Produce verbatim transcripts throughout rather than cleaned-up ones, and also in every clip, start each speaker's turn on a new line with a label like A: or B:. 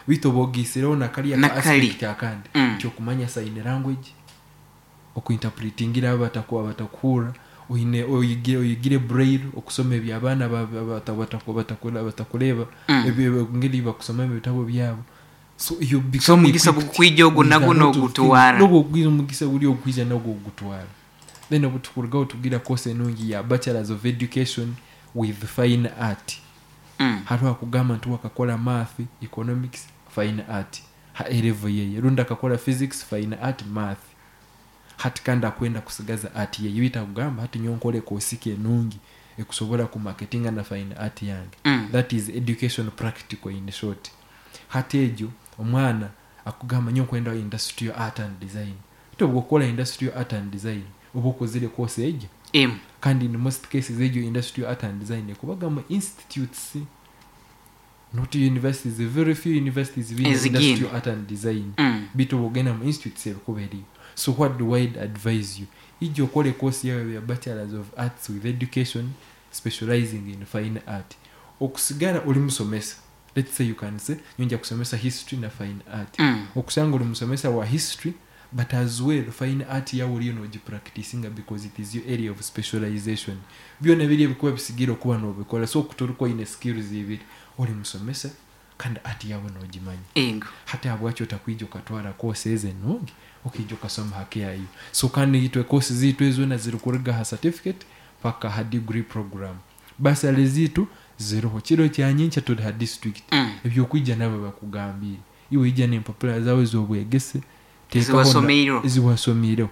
A: bito bogisiraho nakali
B: na
A: ka aspect akandi
B: mm.
A: cyo kumanya sign language okuinterpretingira abatakuwa batakura uine oyigire oyigire braille okusoma byabana batakuwa batakula batakuleba ebyo ngili bakusoma ebitabo byabo so you
B: become mugisa kukwijogo naguno gutwara
A: no gugwiza mugisa uri okwiza nago gutwara then obutukurga otugira course enungi ya bachelors of education with fine art mm. hatu akugama ntu akakola math economics fine art ha level yeye runda akakola physics fine art math hati kanda kwenda kusigaza art yeye bita kugamba hati nyonkole kosike enungi ekusobola ku marketing na fine art yange
B: mm.
A: that is education practical in short hati ejo omwana akugamba nyo kwenda industrial art and design to bukola industrial art and design ubuko zile course eje
B: em
A: kandi in most cases ejo industrial art and design kubagamba institutes not universities very few universities with industrial art and design
B: mm.
A: bito bogena mu institutes ekuberi so what do I advise you ijo kole course yawe ya bachelors of arts with education specializing in fine art okusigara oli musomesa let's say you can say nyonja kusomesa history na fine art
B: mm.
A: okusanga oli musomesa wa history but as well fine art ya uli no practicing because it is your area of specialization byona bili bikuwa bisigiro kuba no bikola so kutoruko ine skills ibiri oli musomesa kandi art yawe no jimanya
B: engo
A: hata abwacho takwijo katwara courses enungi okijo kasoma hake yayo so kandi itwe courses zitu ezo na zirukuriga ha certificate paka ha degree program basi alizitu zero chiro cyanyincha to ha district
B: mm.
A: ebyo kwijja nabo bakugambira iwe ijja ne popular zawe zo bwegese
B: tekahona
A: iziwasomiro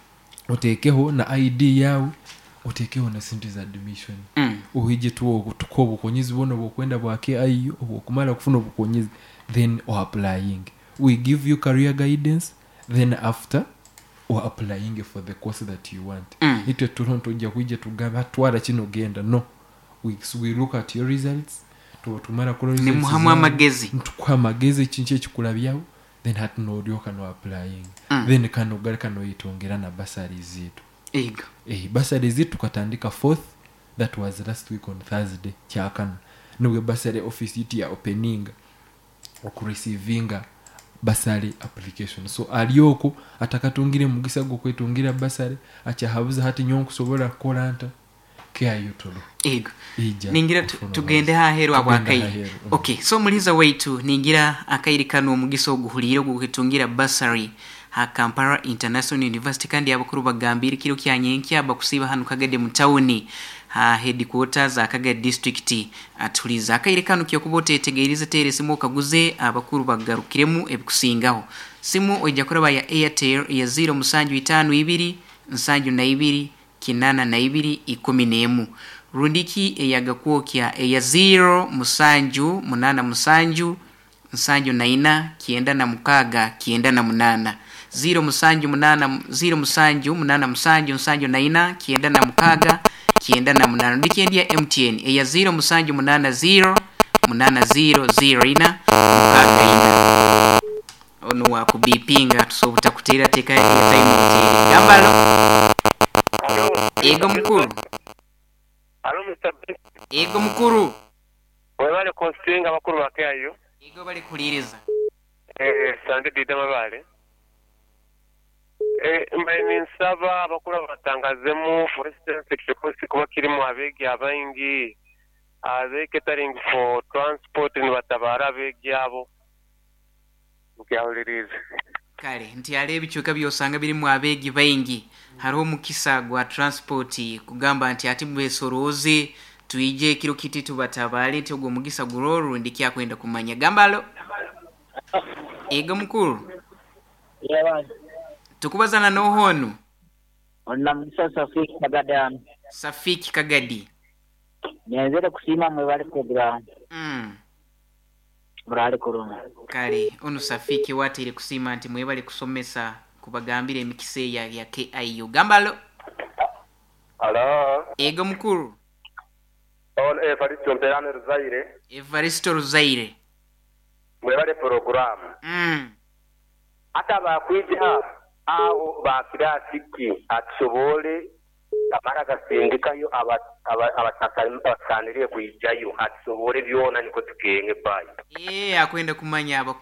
A: otekeho na I D yawe otekeho na centers admission
B: mm.
A: uhije tuwo tukobo konyizi bono bokwenda bwake ayo okumala kufuna obukonyizi then o applying we give you career guidance then after or applying for the course that you want
B: mm.
A: ite turonto nja kujja tugamba twara kino genda no we, we look at your results to tumara ko results
B: ni muhamwa magezi
A: ntukwa magezi kinche kikulabyawo then hat no ryoka no applying
B: mm.
A: then kano galika no itongera na basari zitu
B: ego
A: eh basari zitu katandika fourth that was last week on Thursday kyakana nubwe basari office yiti ya opening okureceiving basari application so aliyoko atakatungire mugisa go kwetungira basari acha habuza hati nyonku sobola kolanta kya yutolo
B: ego ningira tugende hahero abwakai okay so muliza waitu ningira akairikano mugiso guhuliro gukitungira basari ha Kampala International University kandi abakuru bagambira kiro kyanyenki abakusiba hanu Kagade mu town ha headquarters akaga district atuliza akairikano kiyokubote tegeirize tere simu kaguze abakuru bagarukiremu ebikusingaho simu ojja kuraba ya Airtel ya zero musanju itanu ibiri nsanju na ibiri kinana na ibiri ikumi n'emu rundiki eyagakwokya eya zero musanju munana musanju nsanju na ina kienda na mukaga kienda na munana zero musanju munana zero musanju munana musanju nsanju na ina kienda na mukaga kienda na munana rundiki endia M T N eya zero musanju munana zero munana zero zero ina mukaga ina ono wakubipinga tusobuta kutera teka ya time hotel gambalo ego mukuru
C: alo mister
B: ego mukuru
C: wewe wale constring abakuru bakayo
B: ego bali kuliriza
C: eh sande dida mabale eh mbene nsaba abakuru batangazemu for instance course kuba kirimo abegi abangi abe catering for transport ni batabara abegi abo nkyawuliriza
B: kale nti alebi chuka byosanga biri mu abegi baingi hariho mukisa gwa transport kugamba nti ati mbesoroze tuije kiro kiti tubatabale tyo mugisa guroro ndikia kwenda kumanya gambalo ego mukuru
D: yawa
B: tukubazana no honu
D: onna msasa Safiki Kagadi
B: Safiki Kagadi
D: nianzele kusima mwe wale program
B: mm
D: murale kuruma
B: kale ono Safiki watire kusima nti mwe bali kusomesa kubagambira emikise ya ya K I U gambalo
C: alo
B: ego mukuru
C: on Evaristo Mperane Ruzaire
B: Evaristo Ruzaire
C: mwe bale program
B: mm
C: ata bakwija aho bakirasiki atsobole amara gasindikayo aba abatakanirie kuijayo atsobole byona niko tukenge bayi
B: eh akwenda kumanya aba